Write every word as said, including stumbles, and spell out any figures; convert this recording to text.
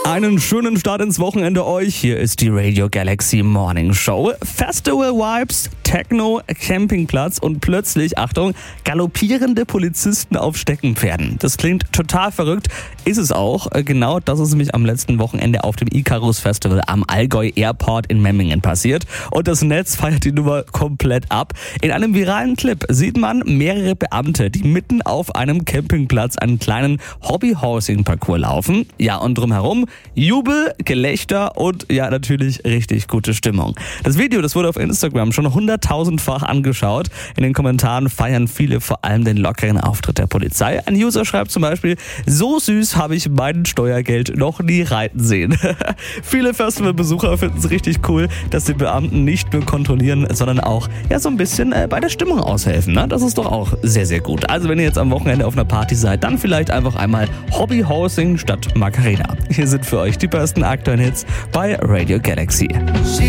Einen schönen Start ins Wochenende euch. Hier ist die Radio Galaxy Morning Show. Festival Vibes, Techno, Campingplatz und plötzlich, Achtung, galoppierende Polizisten auf Steckenpferden. Das klingt total verrückt, ist es auch. Genau das ist nämlich am letzten Wochenende auf dem Icarus Festival am Allgäu Airport in Memmingen passiert. Und das Netz feiert die Nummer komplett ab. In einem viralen Clip sieht man mehrere Beamte, die mitten auf einem Campingplatz einen kleinen Hobby-Horsing-Parcours laufen. Ja, und drumherum Jubel, Gelächter und ja, natürlich richtig gute Stimmung. Das Video, das wurde auf Instagram schon hunderttausendfach angeschaut. In den Kommentaren feiern viele vor allem den lockeren Auftritt der Polizei. Ein User schreibt zum Beispiel, so süß habe ich mein Steuergeld noch nie reiten sehen. Viele Festivalbesucher finden es richtig cool, dass die Beamten nicht nur kontrollieren, sondern auch ja so ein bisschen äh, bei der Stimmung aushelfen. Ne? Das ist doch auch sehr, sehr gut. Also wenn ihr jetzt am Wochenende auf einer Party seid, dann vielleicht einfach einmal Hobby-Horsing statt Macarena. Hier sind für euch die besten aktuellen Hits bei Radio Galaxy.